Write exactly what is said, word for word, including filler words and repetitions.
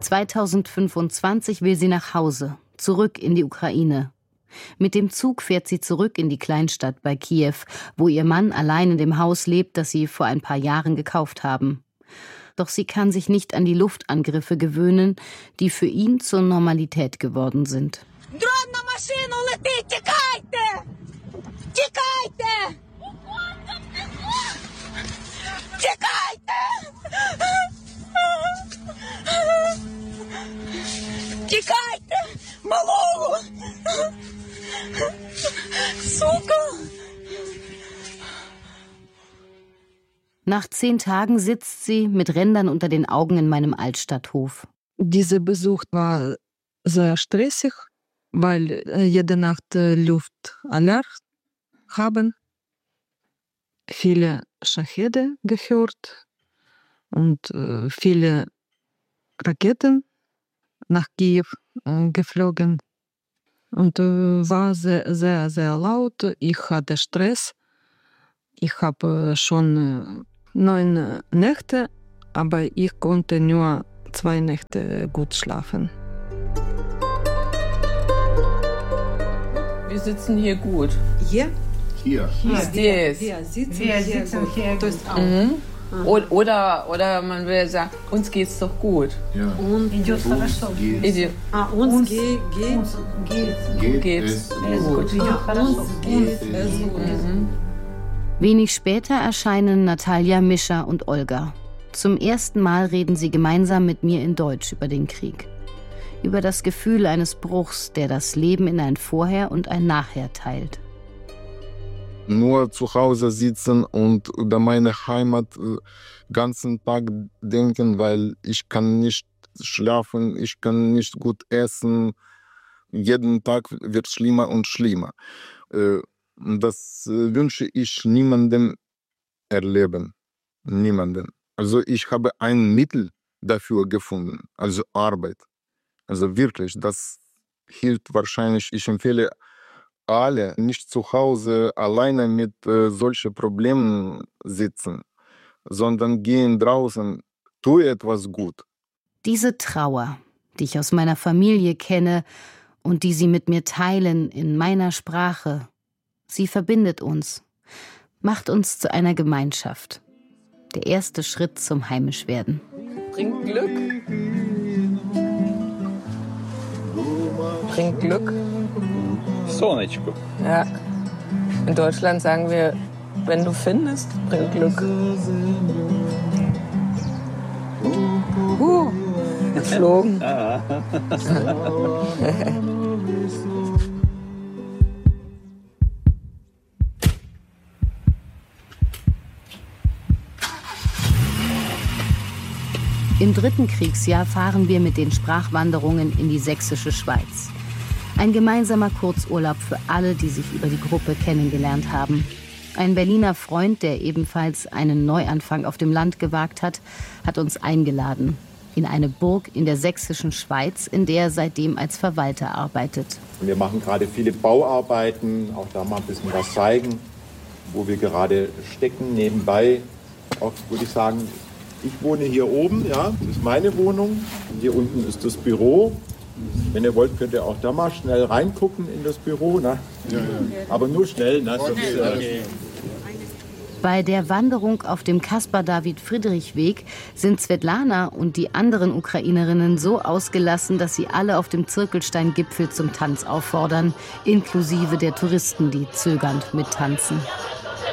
zweitausendfünfundzwanzig will sie nach Hause, zurück in die Ukraine. Mit dem Zug fährt sie zurück in die Kleinstadt bei Kiew, wo ihr Mann allein in dem Haus lebt, das sie vor ein paar Jahren gekauft haben. Doch sie kann sich nicht an die Luftangriffe gewöhnen, die für ihn zur Normalität geworden sind. Nach zehn Tagen sitzt sie mit Rändern unter den Augen in meinem Altstadthof. Dieser Besuch war sehr stressig, weil jede Nacht Luftalarm haben. Viele Schachede gehört und viele Raketen nach Kiew geflogen. Und war sehr, sehr, sehr laut. Ich hatte Stress. Ich habe schon neun Nächte, aber ich konnte nur zwei Nächte gut schlafen. Wir sitzen hier gut. Hier? Hier. Hier. Wir, wir sitzen wir hier sitzen gut. Hier Das gut. auch. Mhm. Oder, oder man will sagen, uns geht's doch gut. Ja. Und Идет хорошо. Ide- ah, uns, Uns- geht, geht, Uns geht, Geht geht's es gut. gut. ja, хорошо. uns geht es gut. Mhm. Wenig später erscheinen Natalia, Mischa und Olga. Zum ersten Mal reden sie gemeinsam mit mir in Deutsch über den Krieg. Über das Gefühl eines Bruchs, der das Leben in ein Vorher und ein Nachher teilt. Nur zu Hause sitzen und über meine Heimat den ganzen Tag denken, weil ich kann nicht schlafen, ich kann nicht gut essen. Jeden Tag wird schlimmer und schlimmer. Das wünsche ich niemandem erleben. Niemandem. Also ich habe ein Mittel dafür gefunden, also Arbeit. Also wirklich, das hilft wahrscheinlich. Ich empfehle alle nicht zu Hause alleine mit äh, solchen Problemen sitzen, sondern gehen draußen, tue etwas gut. Diese Trauer, die ich aus meiner Familie kenne und die sie mit mir teilen in meiner Sprache, sie verbindet uns, macht uns zu einer Gemeinschaft. Der erste Schritt zum Heimischwerden. Bringt Glück. Bringt Glück. Сонечко. Ja. In Deutschland sagen wir, wenn du findest, bringt Glück. Uh, geflogen. Im dritten Kriegsjahr fahren wir mit den Sprachwanderungen in die sächsische Schweiz. Ein gemeinsamer Kurzurlaub für alle, die sich über die Gruppe kennengelernt haben. Ein Berliner Freund, der ebenfalls einen Neuanfang auf dem Land gewagt hat, hat uns eingeladen. In eine Burg in der sächsischen Schweiz, in der er seitdem als Verwalter arbeitet. Wir machen gerade viele Bauarbeiten, auch da mal ein bisschen was zeigen, wo wir gerade stecken. Nebenbei, auch würde ich sagen, ich wohne hier oben, ja, das ist meine Wohnung. Hier unten ist das Büro. Wenn ihr wollt, könnt ihr auch da mal schnell reingucken in das Büro. Ne? Ja, ja. Aber nur schnell. Ne? Sonst, äh Bei der Wanderung auf dem Caspar-David-Friedrich-Weg sind Svetlana und die anderen Ukrainerinnen so ausgelassen, dass sie alle auf dem Zirkelstein-Gipfel zum Tanz auffordern, inklusive der Touristen, die zögernd mittanzen.